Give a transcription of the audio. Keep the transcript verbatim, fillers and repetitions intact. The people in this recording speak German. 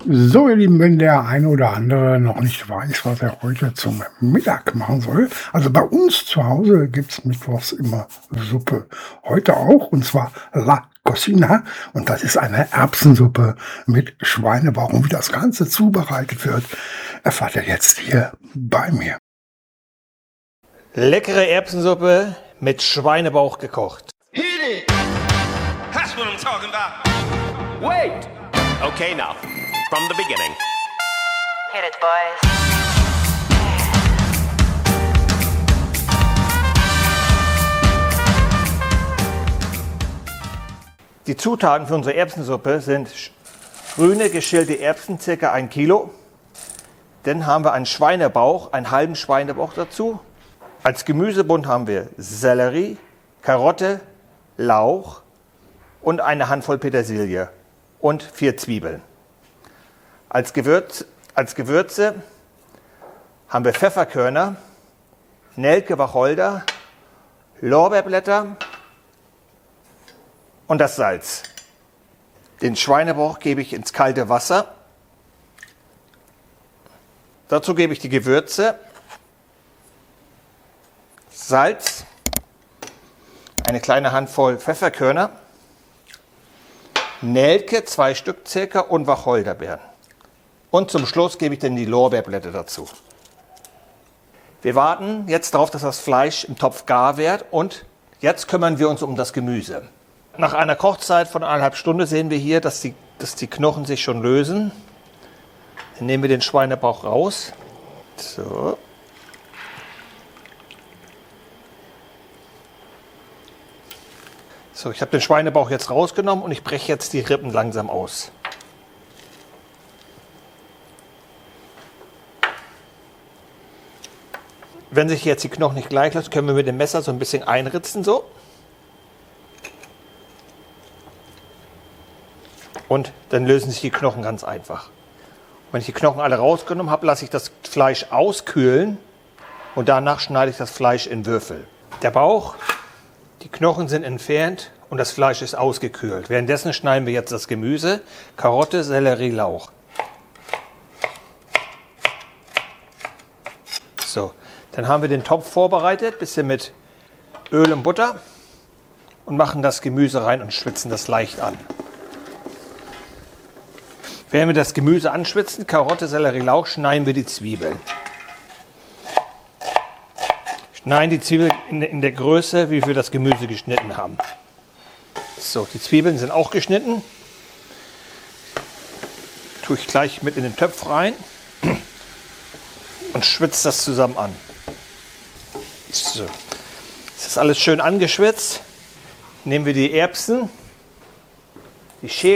So, ihr Lieben, wenn der eine oder andere noch nicht weiß, was er heute zum Mittag machen soll. Also bei uns zu Hause gibt es mittwochs immer Suppe. Heute auch, und zwar La Cocina. Und das ist eine Erbsensuppe mit Schweinebauch. Und wie das Ganze zubereitet wird, erfahrt ihr jetzt hier bei mir. Leckere Erbsensuppe mit Schweinebauch gekocht. Hit it! That's what I'm talking about. Wait! Okay, now, from the beginning. Hit it, boys. Die Zutaten für unsere Erbsensuppe sind grüne geschälte Erbsen, ca. ein Kilo. Dann haben wir einen Schweinebauch, einen halben Schweinebauch dazu. Als Gemüsebund haben wir Sellerie, Karotte, Lauch und eine Handvoll Petersilie und vier Zwiebeln. Als, Gewürz, als Gewürze haben wir Pfefferkörner, Nelke, Wacholder, Lorbeerblätter und das Salz. Den Schweinebauch gebe ich ins kalte Wasser. Dazu gebe ich die Gewürze, Salz, eine kleine Handvoll Pfefferkörner, Nelke, zwei Stück circa, und Wacholderbeeren. Und zum Schluss gebe ich dann die Lorbeerblätter dazu. Wir warten jetzt darauf, dass das Fleisch im Topf gar wird, und jetzt kümmern wir uns um das Gemüse. Nach einer Kochzeit von eineinhalb Stunden sehen wir hier, dass die, dass die Knochen sich schon lösen. Dann nehmen wir den Schweinebauch raus. So. So, ich habe den Schweinebauch jetzt rausgenommen und ich breche jetzt die Rippen langsam aus. Wenn sich jetzt die Knochen nicht gleich lassen, können wir mit dem Messer so ein bisschen einritzen, so. Und dann lösen sich die Knochen ganz einfach. Wenn ich die Knochen alle rausgenommen habe, lasse ich das Fleisch auskühlen und danach schneide ich das Fleisch in Würfel. Der Bauch, die Knochen sind entfernt und das Fleisch ist ausgekühlt. Währenddessen schneiden wir jetzt das Gemüse, Karotte, Sellerie, Lauch. So, dann haben wir den Topf vorbereitet, bisschen mit Öl und Butter, und machen das Gemüse rein und schwitzen das leicht an. Während wir das Gemüse anschwitzen, Karotte, Sellerie, Lauch, schneiden wir die Zwiebeln. Schneiden die Zwiebeln in, in der Größe, wie wir das Gemüse geschnitten haben. So, die Zwiebeln sind auch geschnitten. Tue ich gleich mit in den Topf rein und schwitze das zusammen an. So, das ist alles schön angeschwitzt. Nehmen wir die Erbsen, die Schälen.